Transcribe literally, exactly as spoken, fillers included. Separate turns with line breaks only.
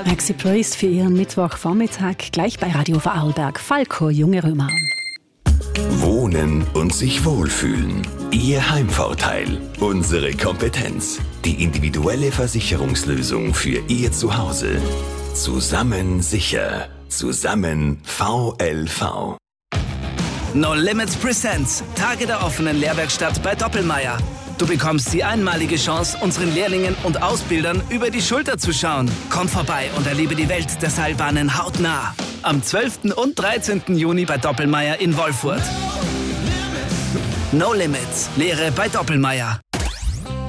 Maxi Priest für Ihren Mittwochvormittag gleich bei Radio Vorarlberg. Falco, junge Römer.
Wohnen und sich wohlfühlen. Ihr Heimvorteil. Unsere Kompetenz. Die individuelle Versicherungslösung für Ihr Zuhause. Zusammen sicher. Zusammen V L V.
No Limits Presents. Tage der offenen Lehrwerkstatt bei Doppelmayr. Du bekommst die einmalige Chance, unseren Lehrlingen und Ausbildern über die Schulter zu schauen. Komm vorbei und erlebe die Welt der Seilbahnen hautnah. Am zwölften und dreizehnten Juni bei Doppelmayr in Wolfurt. No Limits. Lehre bei Doppelmayr.